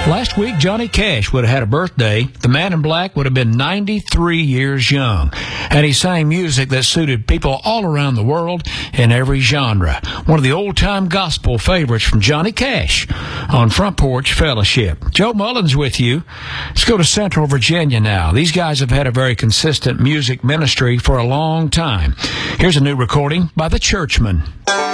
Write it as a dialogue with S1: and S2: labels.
S1: Last week, Johnny Cash would have had a birthday. The Man in Black would have been 93 years young. And he sang music that suited people all around the world in every genre. One of the old-time gospel favorites from Johnny Cash on Front Porch Fellowship. Joe Mullins with you. Let's go to Central Virginia now. These guys have had a very consistent music ministry for a long time. Here's a new recording by The Churchmen.